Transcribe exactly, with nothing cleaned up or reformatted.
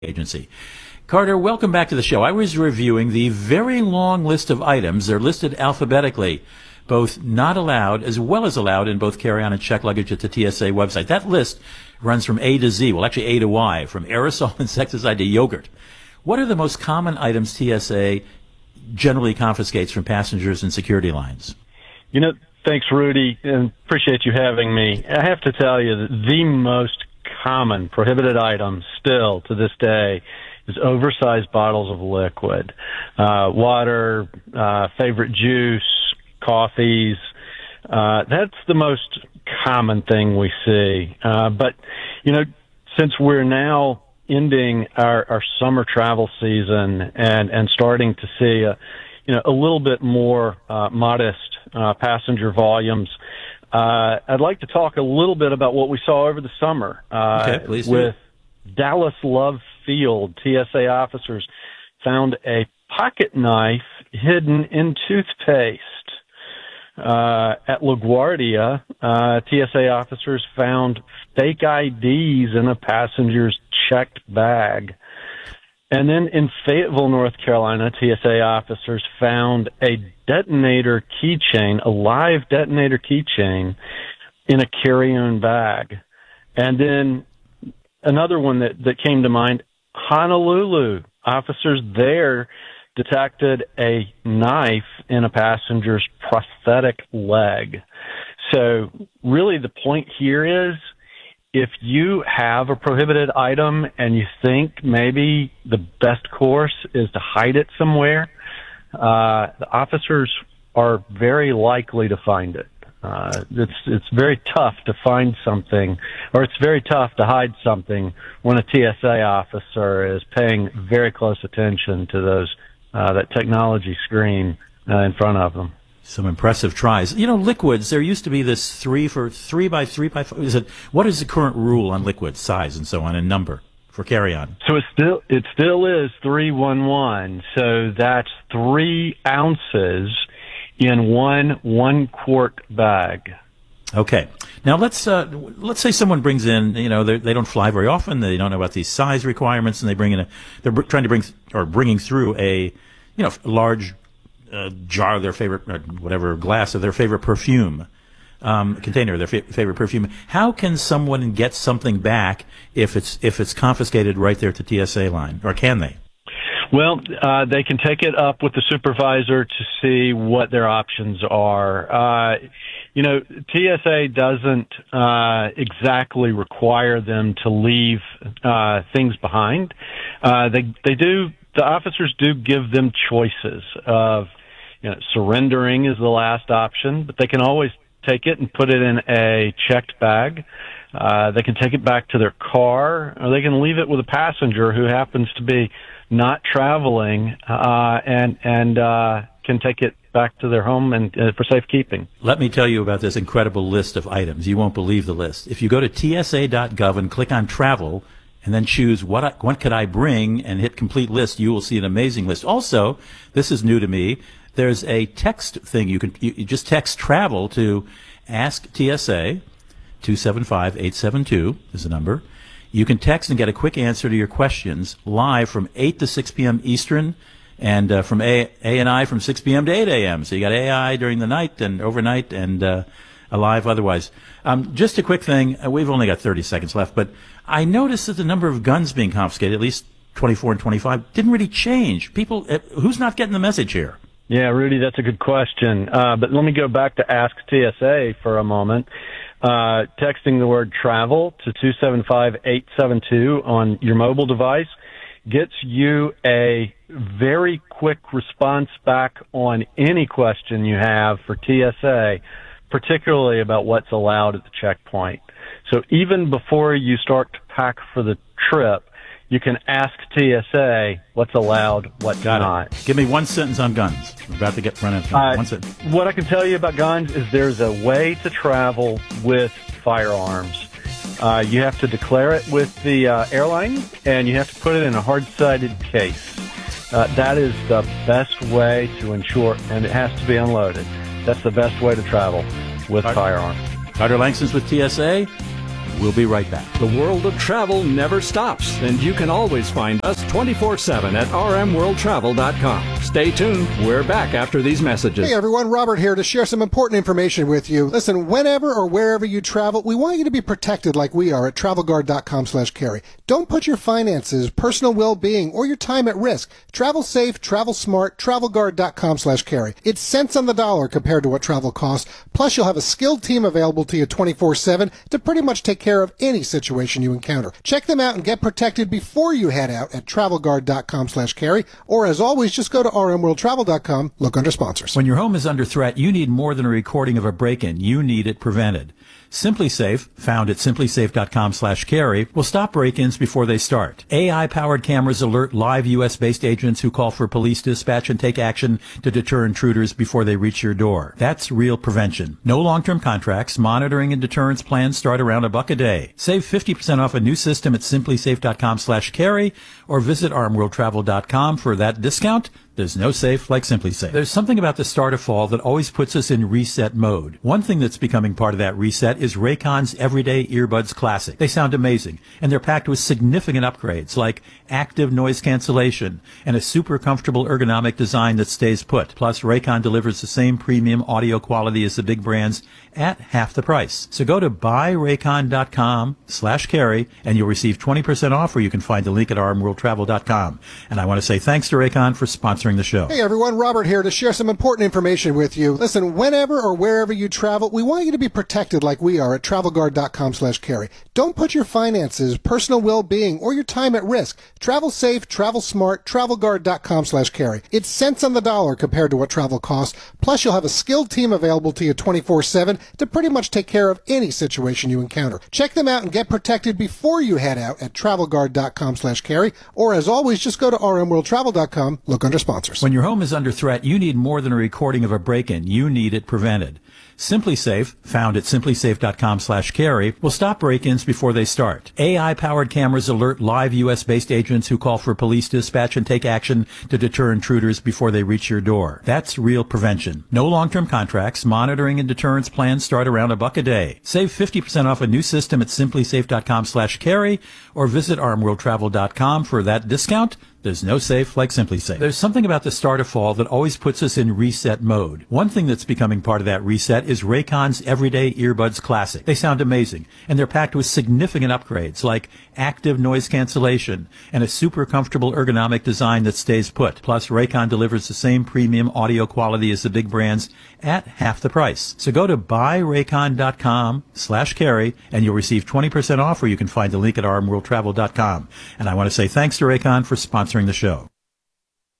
Agency. Carter, welcome back to the show. I was reviewing the very long list of items. They're listed alphabetically, both not allowed as well as allowed in both carry-on and check luggage at the T S A website. That list runs from A to Z, well, actually A to Y, from aerosol insecticide to yogurt. What are the most common items T S A generally confiscates from passengers and security lines? You know, thanks, Rudy, and appreciate you having me. I have to tell you that the most common prohibited item still to this day is oversized bottles of liquid, uh, water, uh, favorite juice, coffees. Uh, that's the most common thing we see. Uh, but, you know, since we're now ending our, our summer travel season and, and starting to see a, you know, a little bit more uh, modest uh, passenger volumes, Uh, I'd like to talk a little bit about what we saw over the summer. Uh, okay, please do. With Dallas Love Field, T S A officers found a pocket knife hidden in toothpaste. Uh, at LaGuardia, uh, T S A officers found fake I Ds in a passenger's checked bag. And then in Fayetteville, North Carolina, T S A officers found a detonator keychain, a live detonator keychain, in a carry-on bag. And then another one that, that came to mind, Honolulu. Officers there detected a knife in a passenger's prosthetic leg. So really the point here is, if you have a prohibited item and you think maybe the best course is to hide it somewhere, uh, the officers are very likely to find it. Uh, it's, it's very tough to find something, or it's very tough to hide something when a T S A officer is paying very close attention to those, uh, that technology screen uh, in front of them. Some impressive tries. You know, liquids, there used to be this three for three by three by five. Is it, what is the current rule on liquid size and so on and number for carry-on? So it still, it still is three one one. So that's three ounces in one one quart bag. Okay. Now let's, uh, let's say someone brings in, you know, they don't fly very often. They don't know about these size requirements and they bring in a, they're br- trying to bring, or bringing through a, you know, large, Uh, jar of their favorite, or whatever, glass of their favorite perfume, um, container of their fa- favorite perfume. How can someone get something back if it's if it's confiscated right there at the T S A line, or can they? Well, uh, they can take it up with the supervisor to see what their options are. Uh, you know, T S A doesn't uh, exactly require them to leave uh, things behind. Uh, they they do. The officers do give them choices of, you know, surrendering is the last option, but they can always take it and put it in a checked bag. Uh, they can take it back to their car, or they can leave it with a passenger who happens to be not traveling, uh, and, and, uh, can take it back to their home and uh, for safekeeping. Let me tell you about this incredible list of items. You won't believe the list. If you go to T S A dot gov and click on travel, and then choose what I, what could I bring and hit complete list, you will see an amazing list. Also, this is new to me, there's a text thing. You can you, you just text travel to ask T S A, two seven five, eight seven two is the number. You can text and get a quick answer to your questions live from eight to six p.m. Eastern, and uh, from A, A and I from six p.m. to eight a.m. So you got A I during the night and overnight, and uh, alive otherwise. Um, just a quick thing. Uh, we've only got thirty seconds left, but I noticed that the number of guns being confiscated, at least twenty-four and twenty-five, didn't really change. People, uh, who's not getting the message here? Yeah, Rudy, that's a good question. Uh, but let me go back to Ask T S A for a moment. Uh, texting the word travel to two seven five, eight seven two on your mobile device gets you a very quick response back on any question you have for T S A, particularly about what's allowed at the checkpoint. So even before you start to pack for the trip, you can ask T S A what's allowed, what's Got not. It. Give me one sentence on guns. We're about to get run out of time. Uh, One sentence. What I can tell you about guns is there's a way to travel with firearms. Uh, you have to declare it with the uh, airline, and you have to put it in a hard-sided case. Uh, that is the best way to ensure, and it has to be unloaded. That's the best way to travel with Carter, firearms. Carter Langston's with T S A. We'll be right back. The world of travel never stops, and you can always find us twenty-four seven at r m world travel dot com. Stay tuned. We're back after these messages. Hey everyone, Robert here to share some important information with you. Listen, whenever or wherever you travel, we want you to be protected like we are at travel guard dot com slash carry. Don't put your finances, personal well-being, or your time at risk. Travel safe, travel smart, travel guard dot com slash carry. It's cents on the dollar compared to what travel costs. Plus, you'll have a skilled team available to you twenty-four seven to pretty much take care of any situation you encounter. Check them out and get protected before you head out at travel guard dot com slash carry. Or as always, just go to r m world travel dot com, look under sponsors. When your home is under threat, you need more than a recording of a break-in. You need it prevented. SimpliSafe, found at simply safe dot com slash carry, will stop break-ins before they start. A I-powered cameras alert live U S-based agents who call for police dispatch and take action to deter intruders before they reach your door. That's real prevention. No long-term contracts. Monitoring and deterrence plans start around a buck a day. Save fifty percent off a new system at simply safe dot com slash carry or visit r m world travel dot com for that discount. There's no safe like SimpliSafe. There's something about the start of fall that always puts us in reset mode. One thing that's becoming part of that reset is Raycon's Everyday Earbuds Classic. They sound amazing, and they're packed with significant upgrades like active noise cancellation and a super comfortable ergonomic design that stays put. Plus, Raycon delivers the same premium audio quality as the big brands at half the price. So go to buy raycon dot com slash carry and you'll receive twenty percent off, or you can find the link at r m world travel dot com. And I want to say thanks to Raycon for sponsoring the show. Hey everyone, Robert here to share some important information with you. Listen, whenever or wherever you travel, we want you to be protected like we are at travel guard dot com slash carry. Don't put your finances, personal well-being, or your time at risk. Travel safe, travel smart, travel guard dot com slash carry. It's cents on the dollar compared to what travel costs. Plus, you'll have a skilled team available to you twenty-four seven to pretty much take care of any situation you encounter. Check them out and get protected before you head out at travel guard dot com slash carry. Or as always, just go to r m world travel dot com, look under sponsors. When your home is under threat, you need more than a recording of a break-in. You need it prevented. SimpliSafe, found at simply safe dot com slash carry, will stop break-ins before they start. A I-powered cameras alert live U S-based agents who call for police dispatch and take action to deter intruders before they reach your door. That's real prevention. No long-term contracts. Monitoring and deterrence plans start around a buck a day. Save fifty percent off a new system at simply safe dot com slash carry or visit r m world travel dot com for that discount. There's no safe like SimpliSafe. There's something about the start of fall that always puts us in reset mode. One thing that's becoming part of that reset is Raycon's Everyday Earbuds Classic. They sound amazing, and they're packed with significant upgrades like active noise cancellation and a super comfortable ergonomic design that stays put. Plus, Raycon delivers the same premium audio quality as the big brands at half the price. So go to buy raycon dot com slash carry and you'll receive twenty percent off, or you can find the link at r m world travel dot com. And I want to say thanks to Raycon for sponsoring the show.